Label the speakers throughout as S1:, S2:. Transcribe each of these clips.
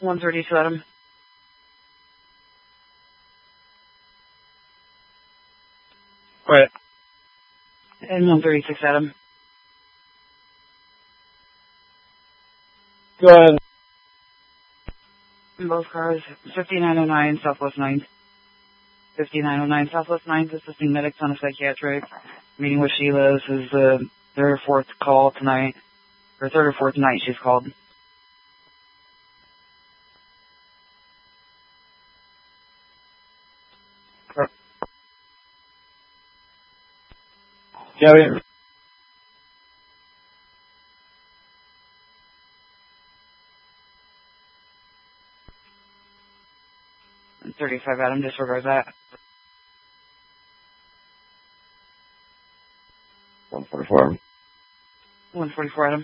S1: 132 Adam.
S2: Right.
S1: And 136 Adam.
S2: Go ahead.
S1: In both cars, 5909 Southwest 9th. 5909 Southwest 9th, assisting medics on a psychiatric. Meeting with Sheila. This is the third or fourth call tonight. Or third or fourth night she's called.
S2: Yeah, we...
S1: 35 Adam, disregard that.
S3: 144.
S1: 144 Adam.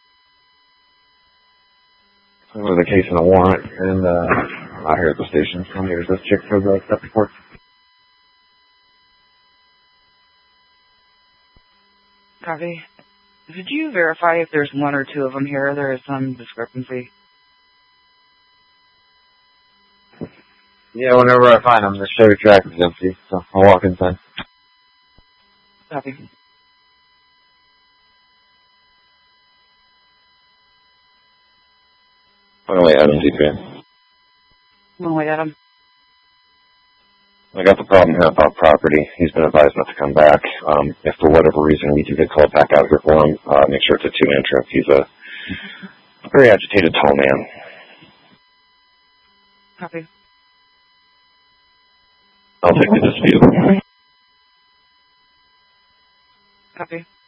S3: So with a case and a warrant, and out here at the station. Here's this chick for the step report.
S1: Copy. Could you verify if there's one or two of them here? There is some discrepancy.
S3: Yeah, whenever I find them, the Chevy track is empty, so I'll walk inside.
S1: Copy.
S3: Wait, Adam, DP.
S1: One way, Adam.
S3: I got the problem here about property. He's been advised not to come back. If for whatever reason we do get called back out here for him, make sure it's a two-man trip. He's a very agitated, tall man.
S1: Copy.
S3: I'll take the dispute.
S1: Copy.